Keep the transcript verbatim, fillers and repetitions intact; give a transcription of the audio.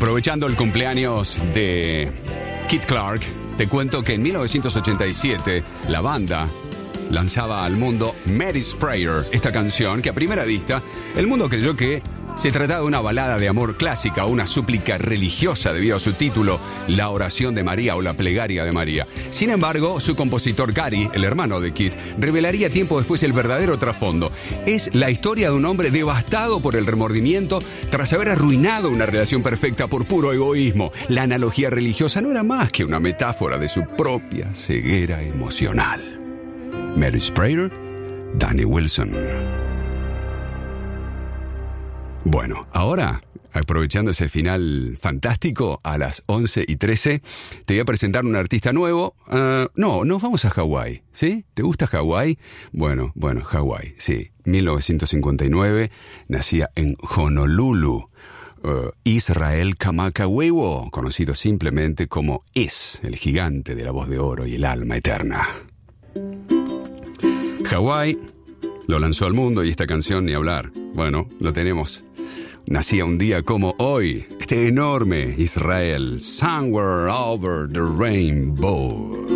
Aprovechando el cumpleaños de Keith Clark, te cuento que en mil novecientos ochenta y siete la banda lanzaba al mundo Mary's Prayer, esta canción que a primera vista el mundo creyó que se trataba de una balada de amor clásica o una súplica religiosa debido a su título, La oración de María o la plegaria de María. Sin embargo, su compositor Gary, el hermano de Keith, revelaría tiempo después el verdadero trasfondo. Es la historia de un hombre devastado por el remordimiento tras haber arruinado una relación perfecta por puro egoísmo. La analogía religiosa no era más que una metáfora de su propia ceguera emocional. Mary's Prayer, Danny Wilson. Bueno, ahora, aprovechando ese final fantástico, a las once y trece, te voy a presentar un artista nuevo. Uh, no, nos vamos a Hawái, ¿sí? ¿Te gusta Hawái? Bueno, bueno, Hawái, sí. mil novecientos cincuenta y nueve, nacía en Honolulu. Uh, Israel Kamakawiwo, conocido simplemente como Is, el gigante de la voz de oro y el alma eterna. Hawái lo lanzó al mundo y esta canción ni hablar. Bueno, lo tenemos. Nacía un día como hoy, este enorme Israel, Somewhere Over the Rainbow.